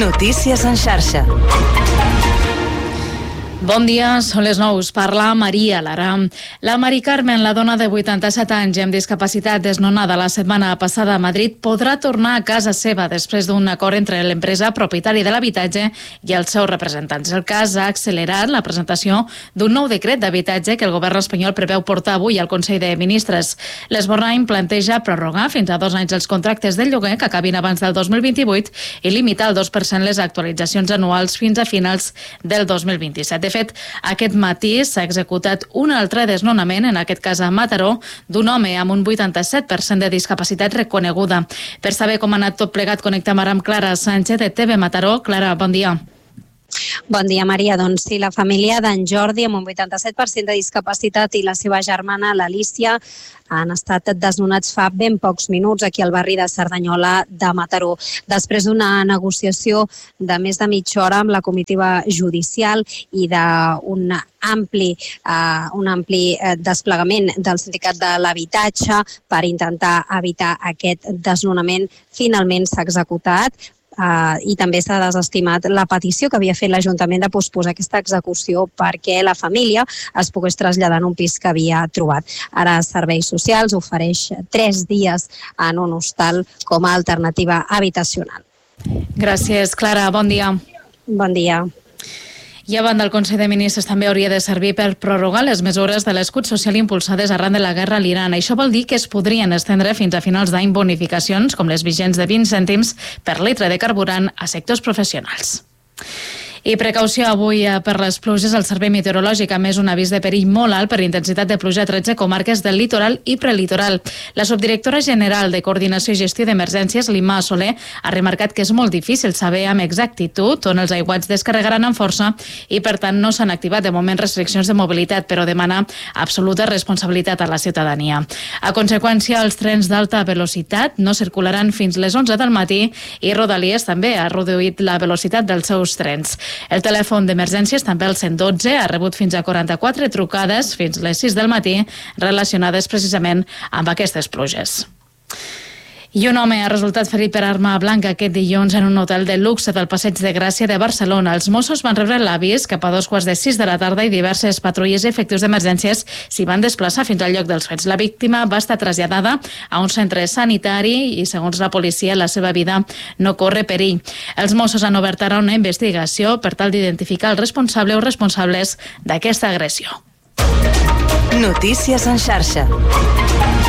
Notícies en xarxa. Bon dia, són les 9. Parla Maria Lara. La Mari Carmen, la dona de 87 anys amb discapacitat desnonada la setmana passada a Madrid, podrà tornar a casa seva després d'un acord entre l'empresa propietària de l'habitatge i els seus representants. El cas ha accelerat la presentació d'un nou decret d'habitatge que el govern espanyol preveu portar avui al Consell de Ministres. L'Esborrany planteja prorrogar fins a 2 anys els contractes de lloguer que acabin abans del 2028 i limitar al 2% les actualitzacions anuals fins a finals del 2027. De fet, aquest matí s'ha executat un altre desnonament, en aquest cas a Mataró, d'un home amb un 87% de discapacitat reconeguda. Per saber com ha anat tot plegat, connectem ara amb Clara Sánchez de TV Mataró. Clara, bon dia. Bon dia, Maria. Doncs sí, la família d'en Jordi, amb un 87% de discapacitat, i la seva germana, l'Alícia, han estat desnonats fa ben pocs minuts aquí al barri de Cerdanyola de Mataró. Després d'una negociació de més de mitja hora amb la comitiva judicial i d'un ampli desplegament del sindicat de l'habitatge per intentar evitar aquest desnonament, finalment s'ha executat. I també s'ha desestimat la petició que havia fet l'Ajuntament de posposar aquesta execució perquè la família es pogués traslladar en un pis que havia trobat. Ara Serveis Socials ofereix 3 dies en un hostal com a alternativa habitacional. Gràcies, Clara. Bon dia. Bon dia. I a banda, el Consell de Ministres també hauria de servir per prorrogar les mesures de l'escut social impulsades arran de la guerra a l'Iran. Això vol dir que es podrien estendre fins a finals d'any bonificacions, com les vigents de 20 cèntims per litre de carburant a sectors professionals. I precaució avui per les pluges. El Servei Meteorològic ha emès un avís de perill molt alt per intensitat de pluja a 13 comarques del litoral i prelitoral. La subdirectora general de Coordinació i Gestió d'Emergències, Lima Soler, ha remarcat que és molt difícil saber amb exactitud on els aiguats descarregaran amb força i, per tant, no s'han activat de moment restriccions de mobilitat, però demana absoluta responsabilitat a la ciutadania. A conseqüència, els trens d'alta velocitat no circularan fins les 11 del matí i Rodalies també ha reduït la velocitat dels seus trens. El telèfon d'emergències, també el 112, ha rebut fins a 44 trucades fins les 6 del matí relacionades precisament amb aquestes pluges. I un home ha resultat ferit per arma blanca aquest dilluns en un hotel de luxe del Passeig de Gràcia de Barcelona. Els Mossos van rebre l'avís cap a 2:45 de la tarda i diverses patrulles i efectius d'emergències s'hi van desplaçar fins al lloc dels fets. La víctima va estar traslladada a un centre sanitari i, segons la policia, la seva vida no corre perill. Els Mossos han obert ara una investigació per tal d'identificar el responsable o responsables d'aquesta agressió. Notícies en xarxa.